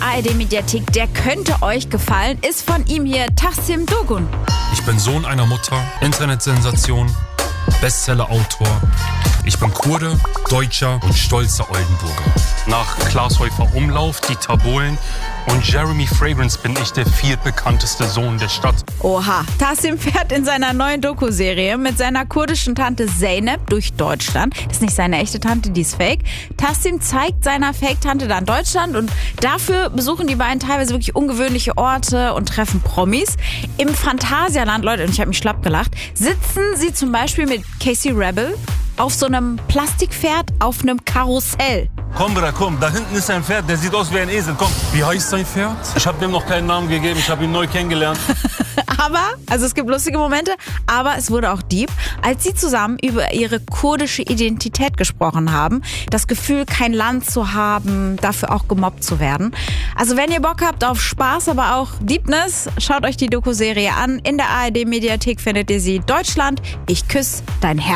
ARD-Mediathek, der könnte euch gefallen, ist von ihm hier Tassim Dogun. Ich bin Sohn einer Mutter, Internetsensation, Bestseller-Autor. Ich bin Kurde, Deutscher und stolzer Oldenburger. Nach Klaas Häufer Umlauf, Dieter Bohlen und Jeremy Fragrance bin ich der viertbekannteste Sohn der Stadt. Oha, Tassim fährt in seiner neuen Doku-Serie mit seiner kurdischen Tante Zeynep durch Deutschland. Das ist nicht seine echte Tante, die ist fake. Tassim zeigt seiner Fake-Tante dann Deutschland und dafür besuchen die beiden teilweise wirklich ungewöhnliche Orte und treffen Promis. Im Phantasialand, Leute, und ich habe mich schlapp gelacht, sitzen sie zum Beispiel mit Casey Rebel auf so einem Plastikpferd auf einem Karussell. Komm, Bruder, komm. Da hinten ist ein Pferd, der sieht aus wie ein Esel. Komm. Wie heißt sein Pferd? Ich habe dem noch keinen Namen gegeben. Ich habe ihn neu kennengelernt. Also es gibt lustige Momente, aber es wurde auch deep, als sie zusammen über ihre kurdische Identität gesprochen haben. Das Gefühl, kein Land zu haben, dafür auch gemobbt zu werden. Also wenn ihr Bock habt auf Spaß, aber auch Deepness, schaut euch die Doku-Serie an. In der ARD-Mediathek findet ihr sie. Deutschland, ich küsse dein Herz.